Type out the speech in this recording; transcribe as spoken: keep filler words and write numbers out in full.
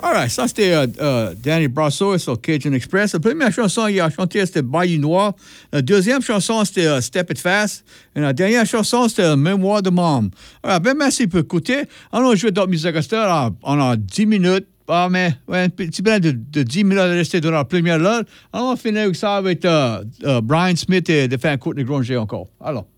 All right, ça c'était euh, euh, Danny Brasso sur Cajun Express. La première chanson qu'il a chantée, c'était Bayou Noir. La deuxième chanson, c'était uh, Step It Fast. Et la dernière chanson, c'était uh, Mémoire de Mom. Alors, ben merci pour écouter. On a joué d'autres musiques à cette heure. On a dix minutes. Ah, mais ouais, un petit peu de, de dix minutes à rester dans la première heure. Alors, on va finir avec ça avec uh, uh, Brian Smith et de faire un coup de Granger encore. Alors.